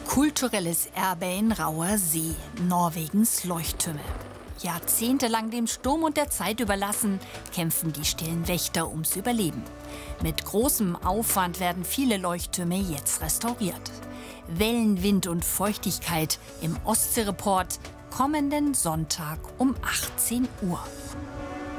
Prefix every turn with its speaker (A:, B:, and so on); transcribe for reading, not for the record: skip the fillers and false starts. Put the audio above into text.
A: Kulturelles Erbe in rauer See, Norwegens Leuchttürme. Jahrzehntelang dem Sturm und der Zeit überlassen, kämpfen die stillen Wächter ums Überleben. Mit großem Aufwand werden viele Leuchttürme jetzt restauriert. Wellen, Wind und Feuchtigkeit im Ostseereport kommenden Sonntag um 18 Uhr.